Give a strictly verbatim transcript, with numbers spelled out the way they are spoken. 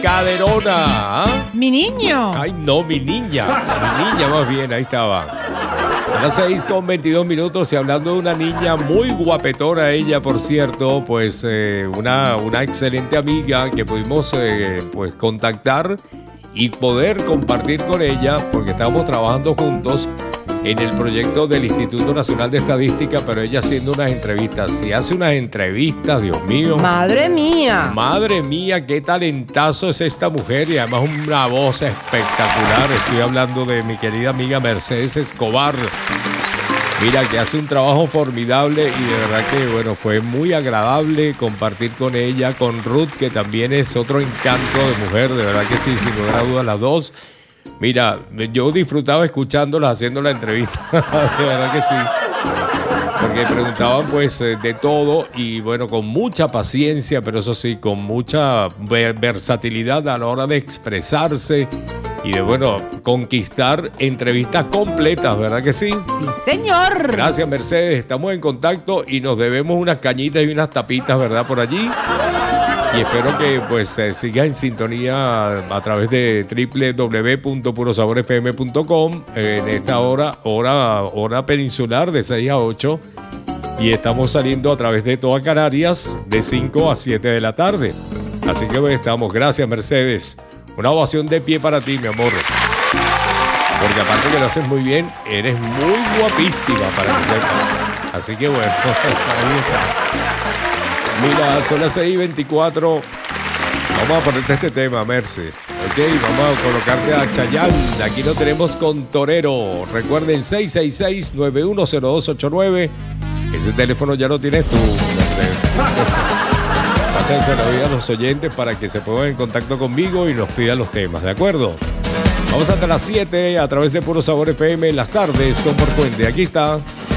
caderona. ¿Ah? Mi niño. Ay, no, mi niña. Mi niña más bien, ahí estaba. A las seis con veintidós minutos y hablando de una niña muy guapetona ella, por cierto, pues eh, una, una excelente amiga que pudimos eh, pues contactar y poder compartir con ella porque estábamos trabajando juntos en el proyecto del Instituto Nacional de Estadística, pero ella haciendo unas entrevistas. Si hace unas entrevistas, Dios mío. Madre mía. Madre mía, qué talentazo es esta mujer y además una voz espectacular. Estoy hablando de mi querida amiga Mercedes Escobar. Mira, que hace un trabajo formidable y de verdad que, bueno, fue muy agradable compartir con ella, con Ruth, que también es otro encanto de mujer. De verdad que sí, sin lugar a dudas, las dos. Mira, yo disfrutaba escuchándolas haciendo la entrevista, de verdad que sí, porque preguntaban pues de todo y bueno, con mucha paciencia, pero eso sí, con mucha versatilidad a la hora de expresarse y de bueno, conquistar entrevistas completas, ¿verdad que sí? Sí, señor. Gracias, Mercedes, estamos en contacto y nos debemos unas cañitas y unas tapitas, ¿verdad? Por allí. Y espero que pues eh, siga en sintonía a través de doble u doble u doble u punto puro sabor f m punto com eh, en esta hora, hora, hora peninsular de seis a ocho. Y estamos saliendo a través de toda Canarias de cinco a siete de la tarde. Así que pues, estamos. Gracias, Mercedes. Una ovación de pie para ti, mi amor. Porque aparte que lo haces muy bien, eres muy guapísima para que sepas. Así que bueno, ahí está. Mira, son las seis y veinticuatro. Vamos a ponerte este tema, Merce. Ok, vamos a colocarte a Chayanne. Aquí lo tenemos con Torero. Recuerden, seis seis seis, nueve uno cero dos ocho nueve. Ese teléfono ya lo tienes tú, Mercedes. Pásense la vida a los oyentes para que se pongan en contacto conmigo y nos pidan los temas, ¿de acuerdo? Vamos hasta las siete a través de Puro Sabor F M en las tardes con Por Puente. Aquí está